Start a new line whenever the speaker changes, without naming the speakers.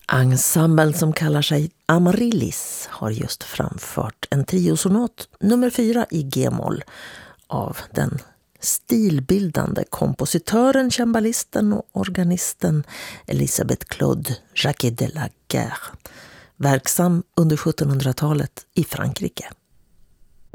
Ensemblen som kallar sig Amaryllis har just framfört en triosonat nummer 4 i G-moll av den stilbildande kompositören, cembalisten och organisten Elisabeth Claude Jacquet de la Guerre, verksam under 1700-talet i Frankrike.